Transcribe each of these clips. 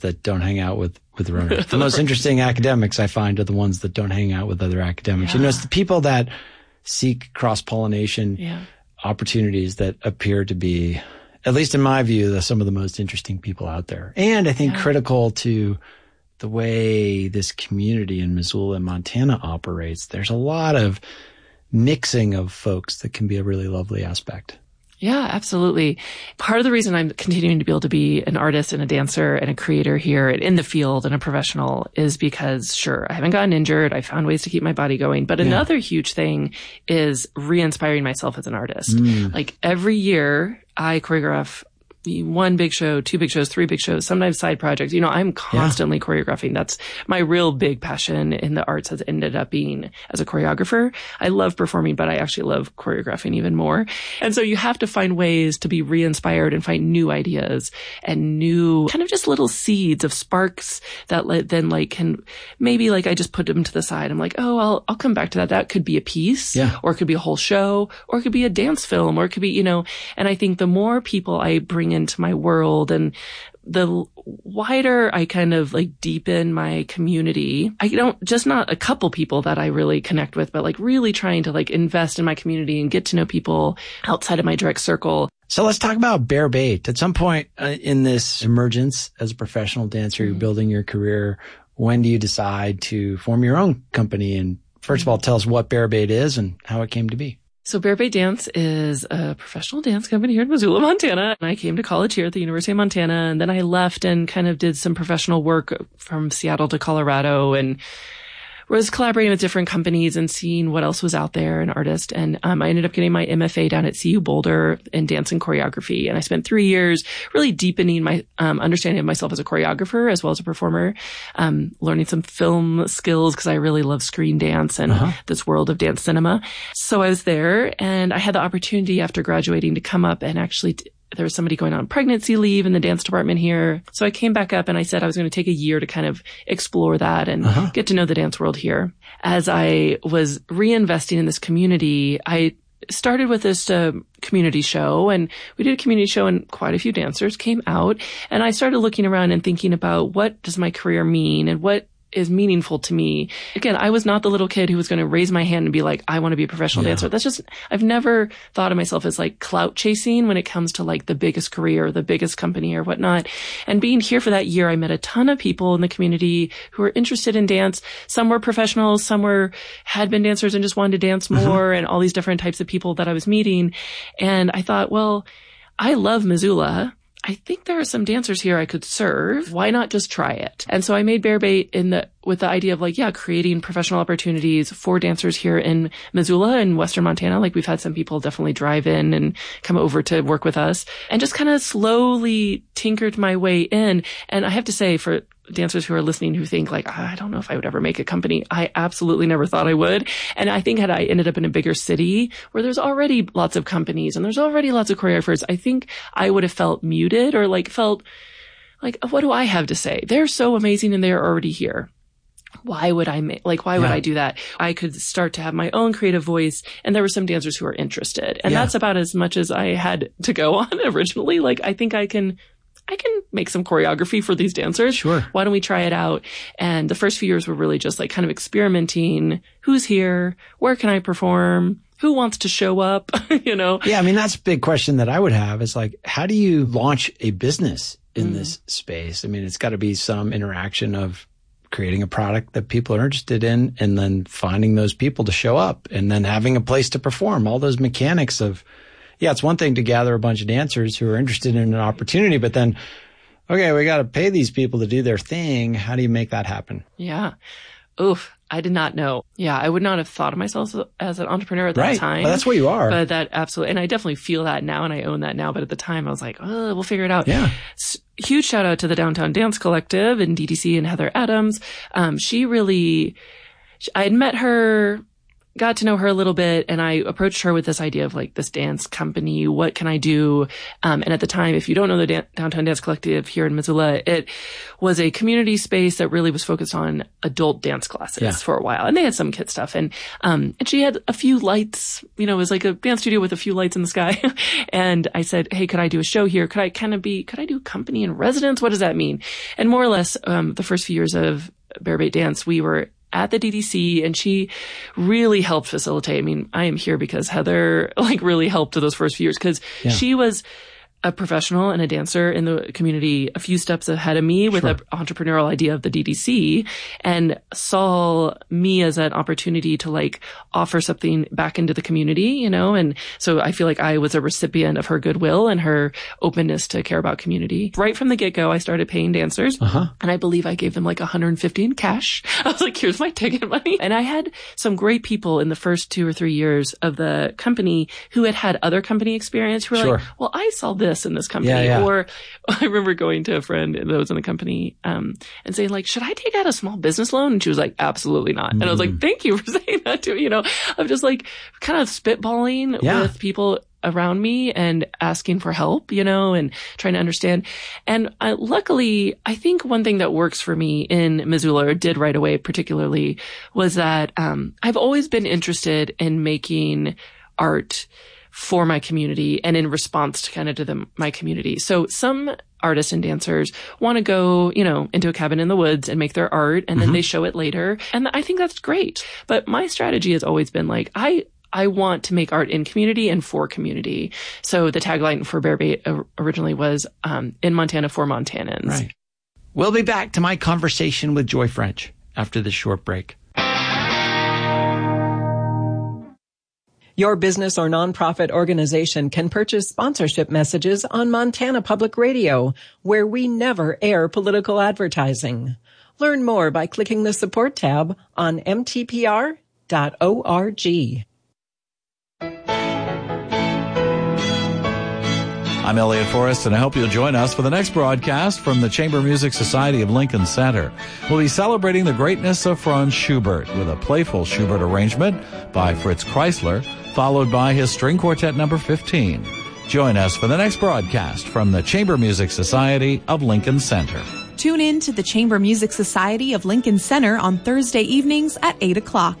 that don't hang out with runners. The most interesting academics I find are the ones that don't hang out with other academics. Yeah. It's the people that seek cross-pollination opportunities that appear to be, at least in my view, some of the most interesting people out there. And I think critical to the way this community in Missoula, Montana operates. There's a lot of mixing of folks that can be a really lovely aspect. Yeah, absolutely. Part of the reason I'm continuing to be able to be an artist and a dancer and a creator here in the field and a professional is because, sure, I haven't gotten injured. I found ways to keep my body going. But another huge thing is re-inspiring myself as an artist. Like every year I choreograph 1 big show, 2 big shows, 3 big shows, sometimes side projects. I'm constantly choreographing. That's my real big passion in the arts, has ended up being as a choreographer. I love performing, but I actually love choreographing even more. And so you have to find ways to be re-inspired and find new ideas and new kind of just little seeds of sparks that then can maybe I just put them to the side. I'm like, oh, I'll come back to that. That could be a piece or it could be a whole show or it could be a dance film or it could be, and I think the more people I bring into my world and the wider I kind of deepen my community, I don't just not a couple people that I really connect with, but really trying to invest in my community and get to know people outside of my direct circle. So let's talk about Bear Bait. At some point in this emergence as a professional dancer, you're building your career. When do you decide to form your own company? And first of all, tell us what Bear Bait is and how it came to be. So Bear Bait Dance is a professional dance company here in Missoula, Montana. And I came to college here at the University of Montana, and then I left and kind of did some professional work from Seattle to Colorado and was collaborating with different companies and seeing what else was out there, an artist. And I ended up getting my MFA down at CU Boulder in dance and choreography. And I spent 3 years really deepening my understanding of myself as a choreographer as well as a performer, learning some film skills because I really love screen dance and this world of dance cinema. So I was there, and I had the opportunity after graduating to come up and actually there was somebody going on pregnancy leave in the dance department here. So I came back up and I said I was going to take a year to kind of explore that and get to know the dance world here. As I was reinvesting in this community, I started with this community show, and we did a community show and quite a few dancers came out, and I started looking around and thinking about what does my career mean and what is meaningful to me. Again, I was not the little kid who was going to raise my hand and be like, I want to be a professional dancer. That's just, I've never thought of myself as clout chasing when it comes to the biggest career or the biggest company or whatnot. And being here for that year, I met a ton of people in the community who were interested in dance. Some were professionals, some had been dancers and just wanted to dance more, and all these different types of people that I was meeting. And I thought, well, I love Missoula. I think there are some dancers here I could serve. Why not just try it? And so I made Bear Bait with the idea of creating professional opportunities for dancers here in Missoula and Western Montana. We've had some people definitely drive in and come over to work with us, and just kind of slowly tinkered my way in. And I have to say, for dancers who are listening who think I don't know if I would ever make a company, I absolutely never thought I would. And I think had I ended up in a bigger city where there's already lots of companies and there's already lots of choreographers, I think I would have felt muted or felt what do I have to say? They're so amazing and they're already here. Why would I would I do that? I could start to have my own creative voice, and there were some dancers who were interested. And that's about as much as I had to go on originally. I think I can make some choreography for these dancers. Sure. Why don't we try it out? And the first few years were really just kind of experimenting. Who's here? Where can I perform? Who wants to show up? Yeah. I mean, that's a big question that I would have is how do you launch a business in this space? I mean, it's got to be some interaction of creating a product that people are interested in and then finding those people to show up and then having a place to perform. All those mechanics of, it's one thing to gather a bunch of dancers who are interested in an opportunity, but then, okay, we got to pay these people to do their thing. How do you make that happen? Yeah. Oof. I did not know. Yeah. I would not have thought of myself as an entrepreneur at that time. Well, that's what you are. But that absolutely, and I definitely feel that now and I own that now. But at the time I was like, oh, we'll figure it out. Yeah. Huge shout out to the Downtown Dance Collective and DDC and Heather Adams. I had met her got to know her a little bit, and I approached her with this idea of like this dance company. What can I do? And at the time, if you don't know the Downtown Dance Collective here in Missoula, it was a community space that really was focused on adult dance classes for a while. And they had some kid stuff. And she had a few lights, it was like a dance studio with a few lights in the sky. And I said, hey, could I do a show here? Could I do company in residence? What does that mean? And more or less, the first few years of Bear Bait Dance, we were at the DDC, and she really helped facilitate. I mean, I am here because Heather really helped those first few years, because she was a professional and a dancer in the community a few steps ahead of me with an entrepreneurial idea of the DDC, and saw me as an opportunity to offer something back into the community, and so I feel like I was a recipient of her goodwill and her openness to care about community. Right from the get-go, I started paying dancers, and I believe I gave them $150 in cash. I was like, here's my ticket money. And I had some great people in the first 2 or 3 years of the company who had other company experience, who were like, well, I saw this in this company. Or I remember going to a friend that was in the company and saying should I take out a small business loan? And she was like, absolutely not. And I was like, thank you for saying that to me. I'm just kind of spitballing with people around me and asking for help, and trying to understand. And luckily, I think one thing that works for me in Missoula, or did right away particularly, was that I've always been interested in making art for my community and in response to my community. So some artists and dancers want to go, into a cabin in the woods and make their art, and then they show it later. And I think that's great. But my strategy has always been I want to make art in community and for community. So the tagline for Bear Bait originally was in Montana for Montanans. Right. We'll be back to my conversation with Joy French after this short break. Your business or nonprofit organization can purchase sponsorship messages on Montana Public Radio, where we never air political advertising. Learn more by clicking the support tab on mtpr.org. I'm Elliot Forrest, and I hope you'll join us for the next broadcast from the Chamber Music Society of Lincoln Center. We'll be celebrating the greatness of Franz Schubert with a playful Schubert arrangement by Fritz Kreisler, followed by his String Quartet No. 15. Join us for the next broadcast from the Chamber Music Society of Lincoln Center. Tune in to the Chamber Music Society of Lincoln Center on Thursday evenings at 8 o'clock.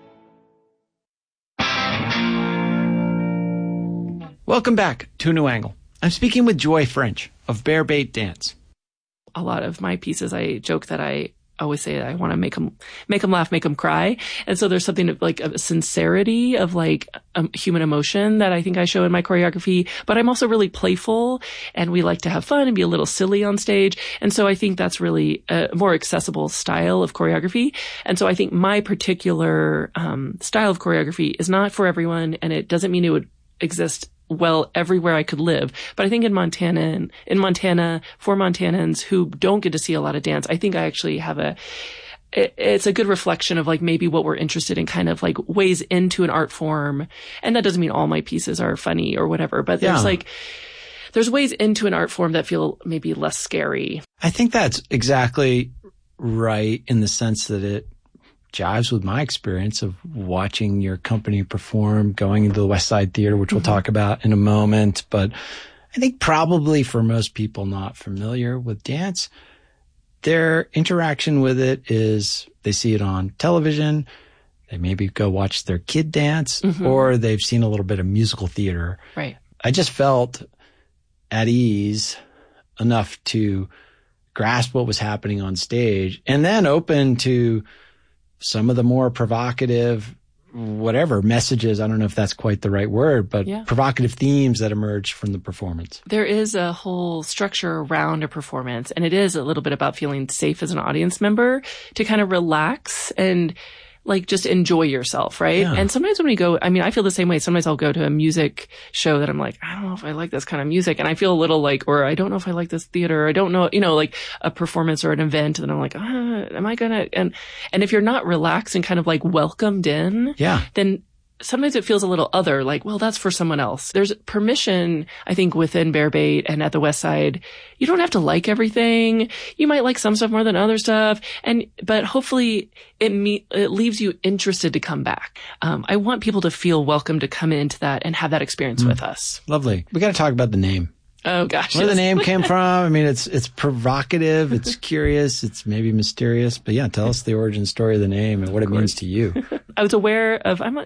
Welcome back to A New Angle. I'm speaking with Joy French of Bear Bait Dance. A lot of my pieces, I joke that I always say that I want to make them laugh, make them cry. And so there's something of a sincerity of human emotion that I think I show in my choreography, but I'm also really playful, and we like to have fun and be a little silly on stage. And so I think that's really a more accessible style of choreography. And so I think my particular style of choreography is not for everyone, and it doesn't mean it would exist well everywhere I could live. But I think in Montana, for Montanans who don't get to see a lot of dance, I think I actually have it's a good reflection of maybe what we're interested in, kind of ways into an art form. And that doesn't mean all my pieces are funny or whatever, but there's ways into an art form that feel maybe less scary. I think that's exactly right, in the sense that it jives with my experience of watching your company perform, going into the West Side Theater, which we'll talk about in a moment. But I think probably for most people not familiar with dance, their interaction with it is they see it on television, they maybe go watch their kid dance, or they've seen a little bit of musical theater. Right. I just felt at ease enough to grasp what was happening on stage, and then open to some of the more provocative, whatever messages, I don't know if that's quite the right word, but provocative themes that emerge from the performance. There is a whole structure around a performance, and it is a little bit about feeling safe as an audience member to kind of relax and just enjoy yourself, right? Yeah. And sometimes when we go, I feel the same way. Sometimes I'll go to a music show that I'm I don't know if I like this kind of music. And I feel a little or I don't know if I like this theater. I don't know, a performance or an event. And I'm am I gonna, and if you're not relaxed and kind of welcomed in, then sometimes it feels a little other, like, well, that's for someone else. There's permission, I think, within Bear Bait and at the West Side. You don't have to like everything. You might like some stuff more than other stuff. But hopefully it leaves you interested to come back. I want people to feel welcome to come into that and have that experience with us. Lovely. We got to talk about the name. Oh gosh. Where the name came from. I mean, it's provocative. It's curious. It's maybe mysterious, but yeah, tell us the origin story of the name and what it means to you. I was aware of, I'm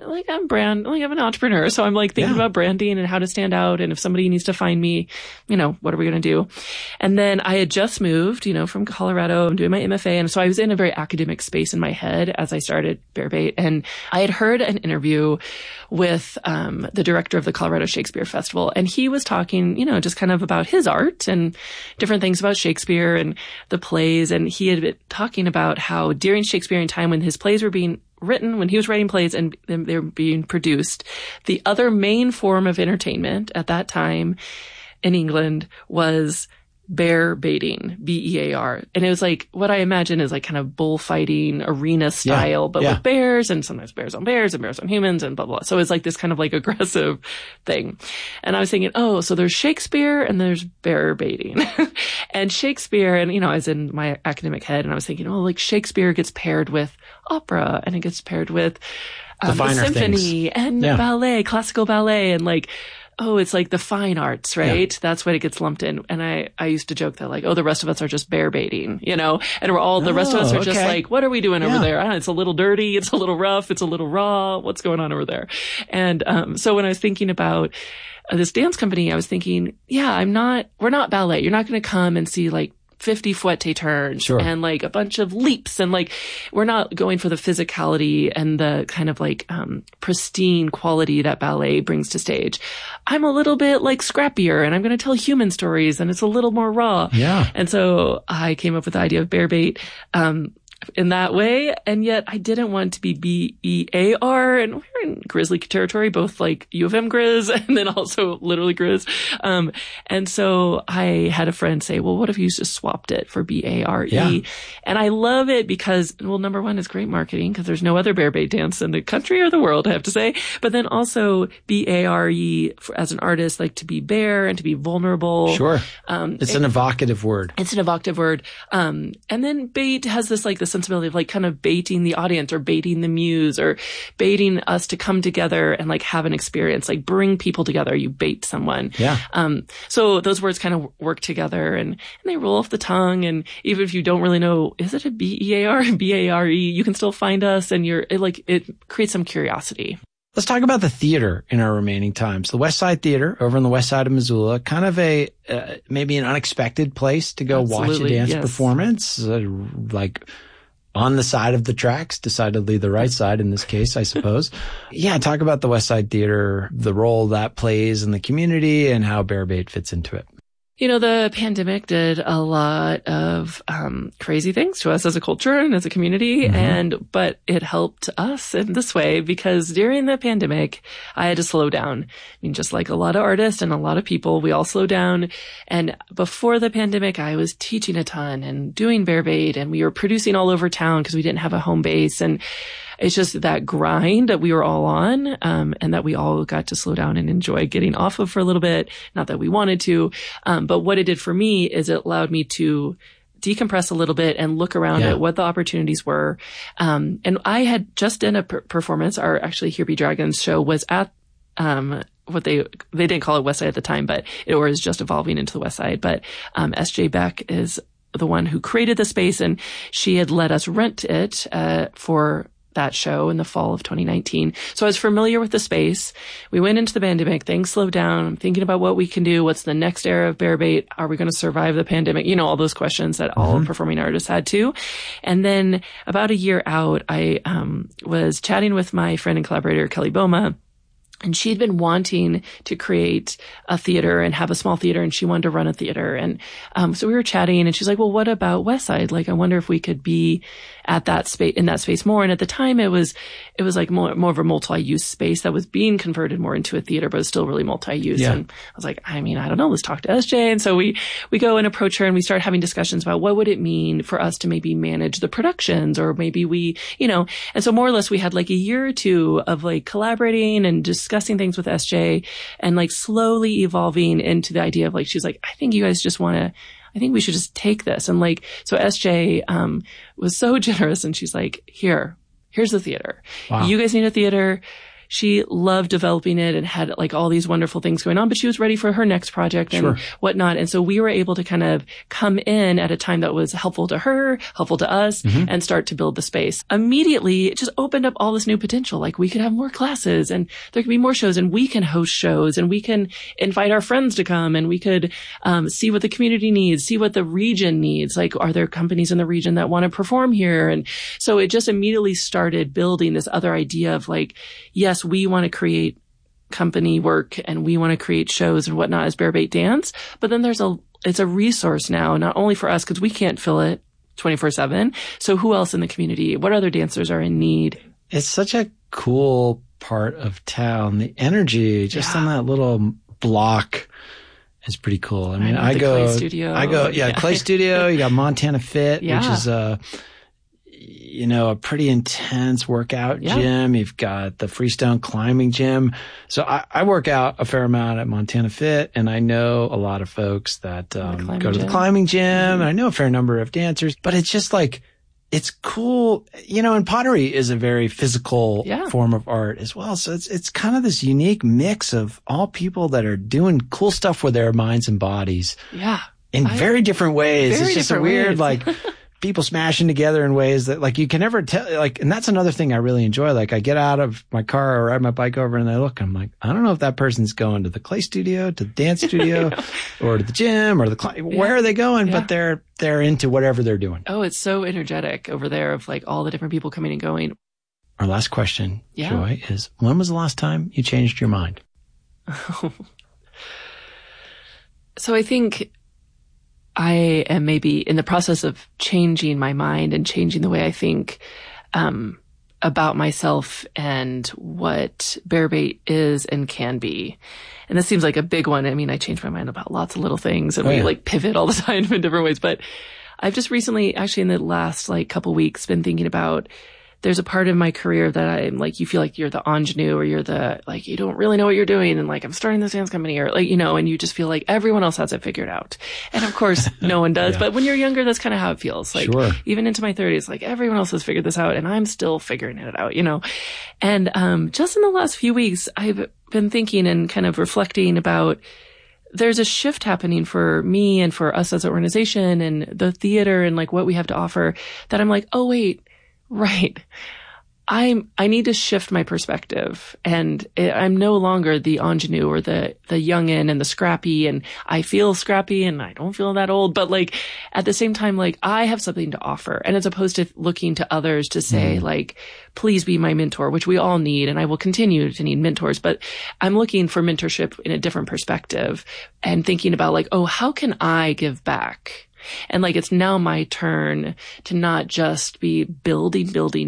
an entrepreneur. So I'm like thinking about branding and how to stand out. And if somebody needs to find me, what are we going to do? And then I had just moved, from Colorado. I'm doing my MFA. And so I was in a very academic space in my head as I started Bear Bait. And I had heard an interview with, the director of the Colorado Shakespeare Festival. And he was talking, just kind of about his art and different things about Shakespeare and the plays. And he had been talking about how during Shakespearean time, when his plays were being written, when he was writing plays and they were being produced, the other main form of entertainment at that time in England was bear baiting, B-E-A-R. And it was like, what I imagine is like kind of bullfighting arena style, but with bears, and sometimes bears on bears and bears on humans and blah, blah, blah. So it's like this kind of like aggressive thing. And I was thinking, so there's Shakespeare and there's bear baiting. And Shakespeare, and I was in my academic head and I was thinking, like Shakespeare gets paired with opera and it gets paired with the symphony and ballet, classical ballet, and like, it's like the fine arts, right? Yeah. That's what it gets lumped in. And I used to joke that like, the rest of us are just bear baiting, and the rest of us are just like, what are we doing over there? It's a little dirty. It's a little rough. It's a little raw. What's going on over there? And, so when I was thinking about this dance company, I was thinking, we're not ballet. You're not going to come and see like 50 fouette turns and like a bunch of leaps, and like we're not going for the physicality and the kind of like pristine quality that ballet brings to stage. I'm a little bit like scrappier, and I'm going to tell human stories, and it's a little more raw. Yeah. And so I came up with the idea of Bear Bait in that way, and yet I didn't want to be B-E-A-R, and we're in Grizzly territory, both like U of M Grizz and then also literally Grizz. And so I had a friend say, well, what if you just swapped it for B-A-R-E? Yeah. And I love it because, well, number one, it's great marketing because there's no other bear bait dance in the country or the world, I have to say. But then also B-A-R-E as an artist, like to be bare and to be vulnerable. Sure. It's an evocative word. It's an evocative word. And then bait has this like the sensibility of like kind of baiting the audience or baiting the muse or baiting us to come together and like have an experience, like bring people together. You bait someone. Yeah. So those words kind of work together and they roll off the tongue. And even if you don't really know, is it a B-E-A-R, B-A-R-E, you can still find us, and it creates some curiosity. Let's talk about the theater in our remaining times. The West Side Theater over on the west side of Missoula, kind of maybe an unexpected place to go watch a dance performance, like on the side of the tracks, decidedly the right side in this case, I suppose. Yeah, talk about the West Side Theater, the role that plays in the community and how Bear Bait fits into it. The pandemic did a lot of crazy things to us as a culture and as a community, but it helped us in this way because during the pandemic, I had to slow down. I mean, just like a lot of artists and a lot of people, we all slow down. And before the pandemic, I was teaching a ton and doing Bear Bait, and we were producing all over town because we didn't have a home base. And it's just that grind that we were all on, and that we all got to slow down and enjoy getting off of for a little bit. Not that we wanted to, but what it did for me is it allowed me to decompress a little bit and look around at what the opportunities were. And I had just done a performance. Actually, Here Be Dragons show was at, what they didn't call it West Side at the time, but it was just evolving into the West Side. But, S.J. Beck is the one who created the space, and she had let us rent it, for that show in the fall of 2019. So I was familiar with the space. We went into the pandemic. Things slowed down. I'm thinking about what we can do. What's the next era of Bear Bait? Are we going to survive the pandemic? All those questions that all performing artists had too. And then about a year out, I was chatting with my friend and collaborator, Kelly Boma. And she'd been wanting to create a theater and have a small theater, and she wanted to run a theater. And so we were chatting, and she's like, well, what about Westside? Like, I wonder if we could be at that space, in that space more. And at the time it was like more of a multi-use space that was being converted more into a theater, but it's still really multi-use. Yeah. And I was like, I mean, I don't know, let's talk to SJ. And so we go and approach her, and we start having discussions about what would it mean for us to maybe manage the productions, or maybe we, and so more or less we had like a year or two of like collaborating and discussing things with SJ, and like slowly evolving into the idea of like, she's like, I think you guys just want to, I think we should just take this. And like, so SJ, was so generous, and she's like, here's the theater. Wow. You guys need a theater. She loved developing it and had like all these wonderful things going on, but she was ready for her next project and whatnot. And so we were able to kind of come in at a time that was helpful to her, helpful to us, and start to build the space. Immediately, it just opened up all this new potential. Like, we could have more classes, and there could be more shows, and we can host shows, and we can invite our friends to come, and we could see what the community needs, see what the region needs. Like, are there companies in the region that want to perform here? And so it just immediately started building this other idea of like, yes, we want to create company work, and we want to create shows and whatnot as Bear Bait Dance. But then it's a resource now, not only for us, because we can't fill it 24/7. So who else in the community? What other dancers are in need? It's such a cool part of town. The energy just on that little block is pretty cool. I mean, I go, Clay Studio. Clay Studio. You got Montana Fit, which is a pretty intense workout gym. You've got the Freestone climbing gym. So I work out a fair amount at Montana Fit, and I know a lot of folks that go to the climbing gym, and I know a fair number of dancers, but it's just like, it's cool. And pottery is a very physical form of art as well. So it's kind of this unique mix of all people that are doing cool stuff with their minds and bodies. Yeah. In very different ways. It's just a weird, like, people smashing together in ways that like you can never tell, like, and that's another thing I really enjoy. Like, I get out of my car or ride my bike over, and I look, I'm like, I don't know if that person's going to the Clay Studio, to the dance studio, or to the gym, or where are they going? But they're into whatever they're doing. Oh, it's so energetic over there of like all the different people coming and going. Our last question, Joy, is when was the last time you changed your mind? So I think I am maybe in the process of changing my mind and changing the way I think about myself and what Bear Bait is and can be. And this seems like a big one. I mean, I change my mind about lots of little things, and we like pivot all the time in different ways. But I've just recently, actually in the last like couple weeks, been thinking about, there's a part of my career that I'm like, you feel like you're the ingenue, or you're the, like, you don't really know what you're doing. And like, I'm starting this dance company, or like, and you just feel like everyone else has it figured out. And of course, no one does. But when you're younger, that's kind of how it feels. Like, even into my 30s, like, everyone else has figured this out, and I'm still figuring it out, And just in the last few weeks, I've been thinking and kind of reflecting about, there's a shift happening for me and for us as an organization and the theater and like what we have to offer, that I'm like, oh, wait. Right. I need to shift my perspective, and I'm no longer the ingenue or the youngin' and the scrappy, and I feel scrappy and I don't feel that old, but like at the same time, like I have something to offer, and as opposed to looking to others to say like, please be my mentor, which we all need, and I will continue to need mentors, but I'm looking for mentorship in a different perspective and thinking about like, oh, how can I give back? And like, it's now my turn to not just be building,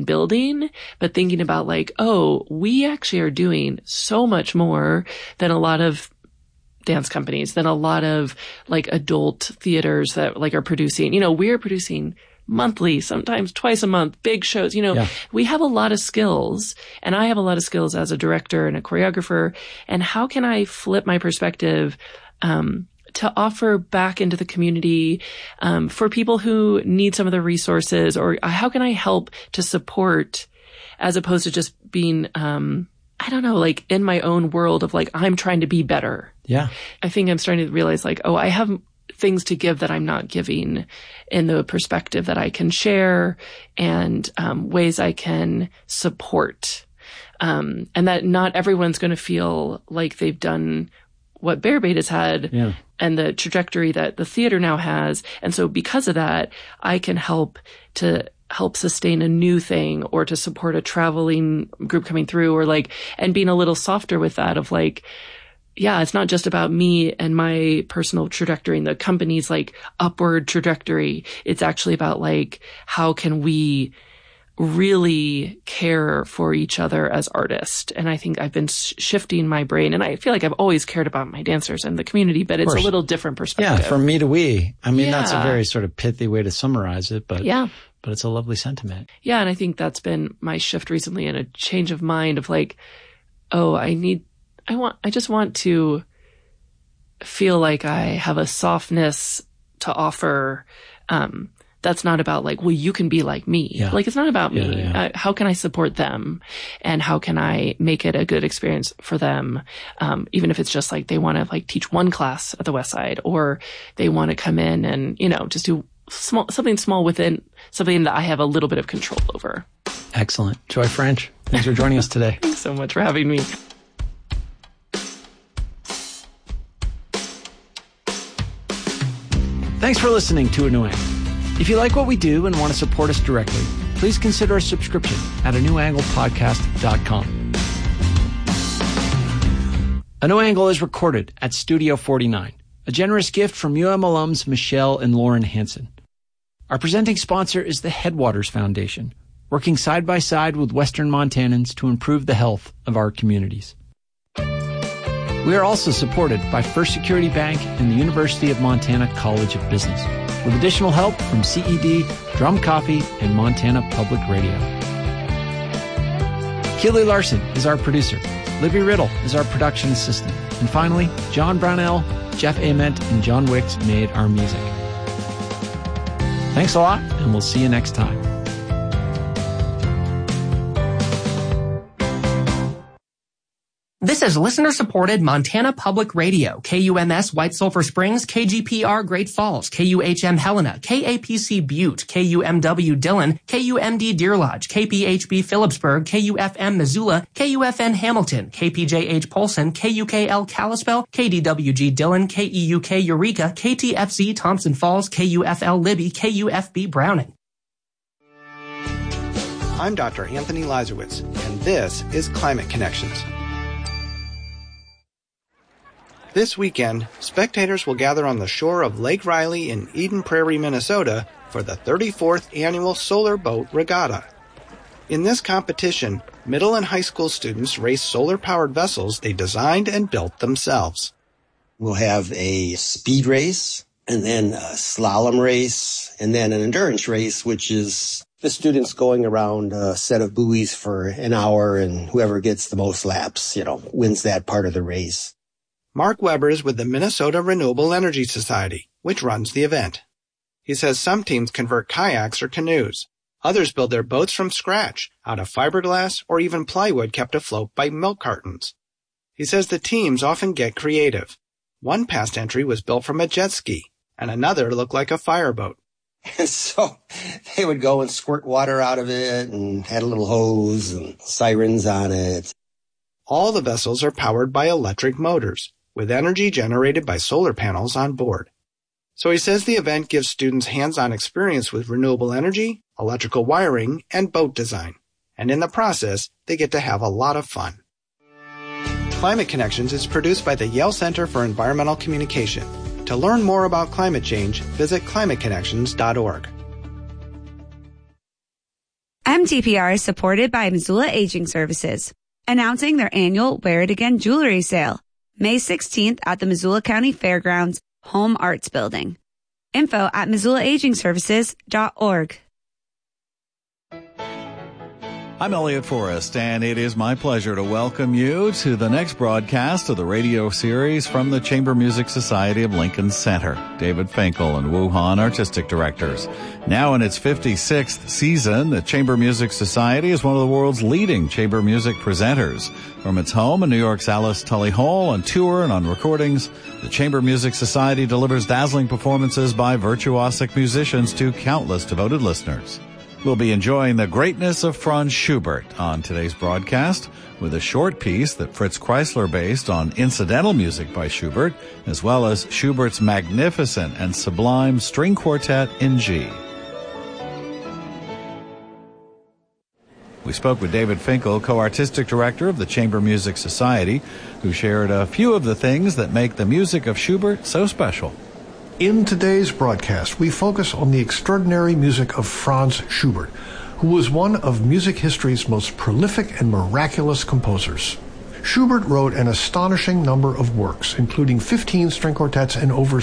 but thinking about like, oh, we actually are doing so much more than a lot of dance companies, than a lot of like adult theaters that like are producing, we're producing monthly, sometimes twice a month, big shows, we have a lot of skills, and I have a lot of skills as a director and a choreographer. And how can I flip my perspective, to offer back into the community, for people who need some of the resources, or how can I help to support, as opposed to just being, I don't know, like in my own world of like, I'm trying to be better. Yeah. I think I'm starting to realize like, oh, I have things to give that I'm not giving, in the perspective that I can share, and ways I can support. And that not everyone's going to feel like they've done what Bear Bait has had, and the trajectory that the theater now has. And so because of that, I can help to help sustain a new thing or to support a traveling group coming through, or like, and being a little softer with that of like, yeah, it's not just about me and my personal trajectory and the company's like upward trajectory. It's actually about like, how can we really care for each other as artists? And I think I've been shifting my brain, and I feel like I've always cared about my dancers and the community, but it's a little different perspective. Yeah, from me to we. I mean, that's a very sort of pithy way to summarize it, but yeah. But it's a lovely sentiment. Yeah, and I think that's been my shift recently, and a change of mind of like, oh, I just want to feel like I have a softness to offer. That's not about like, well, you can be like me. Yeah. Like, it's not about me. Yeah. How can I support them? And how can I make it a good experience for them? Even if it's just like they want to like teach one class at the West Side, or they want to come in and, just do something small within something that I have a little bit of control over. Excellent. Joy French, thanks for joining us today. Thanks so much for having me. Thanks for listening to A New Angle. If you like what we do and want to support us directly, please consider a subscription at anewanglepodcast.com. A New Angle is recorded at Studio 49, a generous gift from UM alums Michelle and Lauren Hansen. Our presenting sponsor is the Headwaters Foundation, working side by side with Western Montanans to improve the health of our communities. We are also supported by First Security Bank and the University of Montana College of Business, with additional help from CED, Drum Coffee, and Montana Public Radio. Keely Larson is our producer. Libby Riddle is our production assistant. And finally, John Brownell, Jeff Ament, and John Wicks made our music. Thanks a lot, and we'll see you next time. This is listener-supported Montana Public Radio, KUMS White Sulphur Springs, KGPR Great Falls, KUHM Helena, KAPC Butte, KUMW Dillon, KUMD Deer Lodge, KPHB Phillipsburg, KUFM Missoula, KUFN Hamilton, KPJH Polson, KUKL Kalispell, KDWG Dillon, KEUK Eureka, KTFZ Thompson Falls, KUFL Libby, KUFB Browning. I'm Dr. Anthony Lazarowitz, and this is Climate Connections. This weekend, spectators will gather on the shore of Lake Riley in Eden Prairie, Minnesota for the 34th annual Solar Boat Regatta. In this competition, middle and high school students race solar-powered vessels they designed and built themselves. We'll have a speed race, and then a slalom race, and then an endurance race, which is the students going around a set of buoys for an hour, and whoever gets the most laps, wins that part of the race. Mark Weber is with the Minnesota Renewable Energy Society, which runs the event. He says some teams convert kayaks or canoes. Others build their boats from scratch, out of fiberglass or even plywood kept afloat by milk cartons. He says the teams often get creative. One past entry was built from a jet ski, and another looked like a fireboat. And so they would go and squirt water out of it and had a little hose and sirens on it. All the vessels are powered by electric motors, with energy generated by solar panels on board. So he says the event gives students hands-on experience with renewable energy, electrical wiring, and boat design. And in the process, they get to have a lot of fun. Climate Connections is produced by the Yale Center for Environmental Communication. To learn more about climate change, visit climateconnections.org. MTPR is supported by Missoula Aging Services, announcing their annual Wear It Again jewelry sale, May 16th at the Missoula County Fairgrounds Home Arts Building. Info at MissoulaAgingServices.org. I'm Elliot Forrest, and it is my pleasure to welcome you to the next broadcast of the radio series from the Chamber Music Society of Lincoln Center. David Finkel and Wu Han, artistic directors. Now in its 56th season, the Chamber Music Society is one of the world's leading chamber music presenters. From its home in New York's Alice Tully Hall on tour and on recordings, the Chamber Music Society delivers dazzling performances by virtuosic musicians to countless devoted listeners. We'll be enjoying the greatness of Franz Schubert on today's broadcast with a short piece that Fritz Kreisler based on incidental music by Schubert, as well as Schubert's magnificent and sublime string quartet in G. We spoke with David Finkel, co-artistic director of the Chamber Music Society, who shared a few of the things that make the music of Schubert so special. In today's broadcast, we focus on the extraordinary music of Franz Schubert, who was one of music history's most prolific and miraculous composers. Schubert wrote an astonishing number of works, including 15 string quartets and over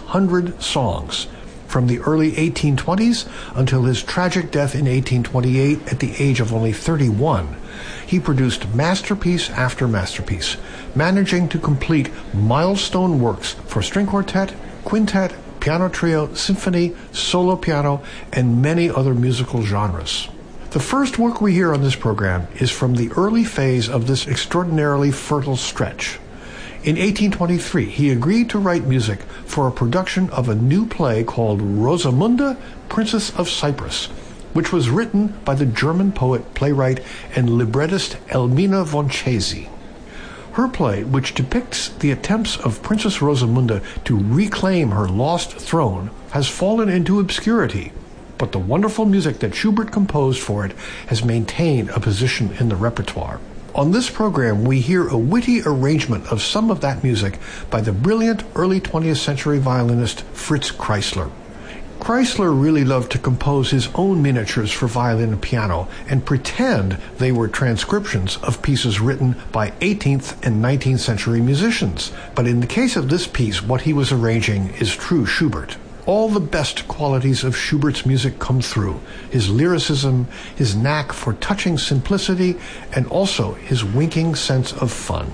600 songs, from the early 1820s until his tragic death in 1828 at the age of only 31. He produced masterpiece after masterpiece, managing to complete milestone works for string quartet, quintet, piano trio, symphony, solo piano, and many other musical genres. The first work we hear on this program is from the early phase of this extraordinarily fertile stretch. In 1823, he agreed to write music for a production of a new play called Rosamunde, Princess of Cyprus, which was written by the German poet, playwright, and librettist Elmina von Chesy. Her play, which depicts the attempts of Princess Rosamunde to reclaim her lost throne, has fallen into obscurity, but the wonderful music that Schubert composed for it has maintained a position in the repertoire. On this program, we hear a witty arrangement of some of that music by the brilliant early 20th century violinist Fritz Kreisler. Kreisler really loved to compose his own miniatures for violin and piano and pretend they were transcriptions of pieces written by 18th and 19th century musicians. But in the case of this piece, what he was arranging is true Schubert. All the best qualities of Schubert's music come through: his lyricism, his knack for touching simplicity, and also his winking sense of fun.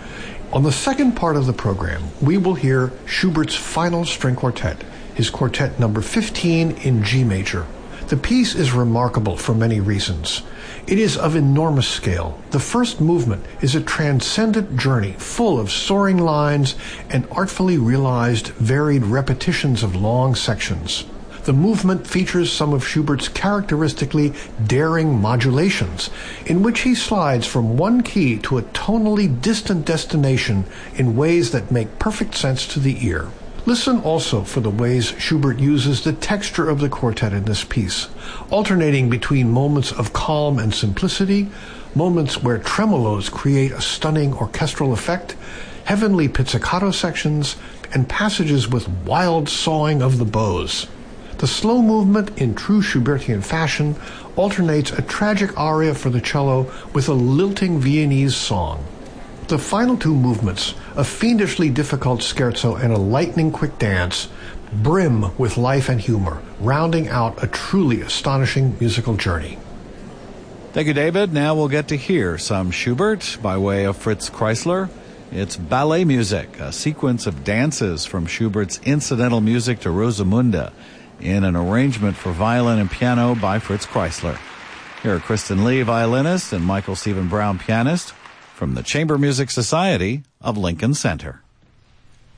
On the second part of the program, we will hear Schubert's final string quartet, his quartet number 15 in G major. The piece is remarkable for many reasons. It is of enormous scale. The first movement is a transcendent journey full of soaring lines and artfully realized varied repetitions of long sections. The movement features some of Schubert's characteristically daring modulations, in which he slides from one key to a tonally distant destination in ways that make perfect sense to the ear. Listen also for the ways Schubert uses the texture of the quartet in this piece, alternating between moments of calm and simplicity, moments where tremolos create a stunning orchestral effect, heavenly pizzicato sections, and passages with wild sawing of the bows. The slow movement, in true Schubertian fashion, alternates a tragic aria for the cello with a lilting Viennese song. The final two movements, a fiendishly difficult scherzo and a lightning-quick dance, brim with life and humor, rounding out a truly astonishing musical journey. Thank you, David. Now we'll get to hear some Schubert by way of Fritz Kreisler. It's ballet music, a sequence of dances from Schubert's incidental music to Rosamunde, in an arrangement for violin and piano by Fritz Kreisler. Here are Kristen Lee, violinist, and Michael Stephen Brown, pianist, from the Chamber Music Society of Lincoln Center.